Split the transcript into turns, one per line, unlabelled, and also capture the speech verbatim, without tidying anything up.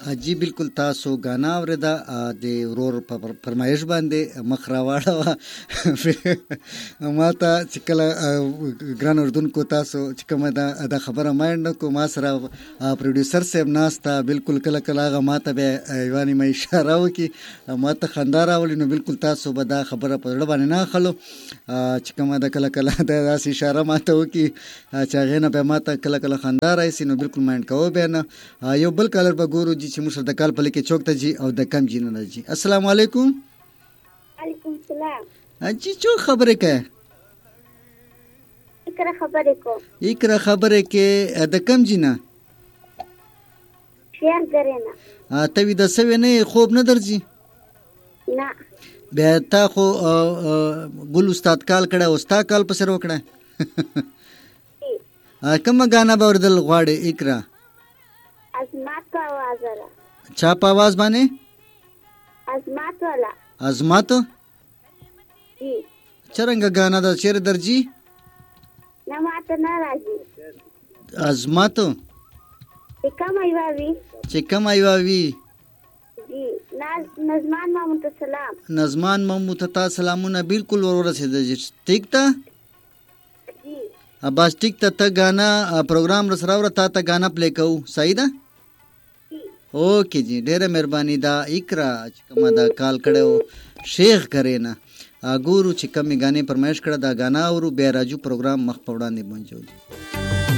جی بالکل تاسو غانا اورېده د ورور په فرمایش باندې مخ راواړه ما ته چې کله ګران اردوونکو تاسو چې کومه دا خبره مایند کو ما سره پروډوسر صاحب ناسته بالکل کله کله هغه ما ته به یواني مې اشاره وکړي ما ته خندا راولي نو بالکل تاسو به دا خبره په زړه باندې نه اخلو چې کومه دا کله کله داسې اشاره ما ته وکړي چې هغې نه به ما ته کله کله خندا راشي نو بالکل مایند کوو بیا نه. یو بل کالر به ګورو جي چې موږ د کال په لیکې چوک ته جي او د کم جي نه جي. السلام علیکم.
علیکم السلام.
جی چو خبرې کوي؟
اقرا خبرې کو.
اقرا خبرې کې د کم جي نه؟
شیر ګرینا.
ته ویده سوې نه خوب نه درځي؟
نه.
بیا تا خو ګل استاد کال کړه او ستا کال په سر وکړه. کومه غانا به اوریدل غواړې اقرا؟
ازمات په आवाज والا.
چا په आवाज باندې؟
ازمات والا.
ازمات؟
جی.
چرنګ غانا دا چیر درځي؟
نه ماته نه راځي.
ازمات؟
چې کوم ایواوي؟
چې کوم ایواوي؟
جی. نظمان محمود سلام.
نظمان محمود ته سلامونه بالکل ورسېده. ټیک ته؟
جی.
بس ټیک ته ته غانا پروګرام رسره ور ته ته غانا پلی کوو صحیح ده؟ اوکے جی ډیره مهرباني. دا اقرا چې کومه دا کال کړو شیخ کرینا ګورو چې کومې غانې فرمایش کړه دا غانا اورو بیا راجو پروګرام مخ په وړاندې بنجو.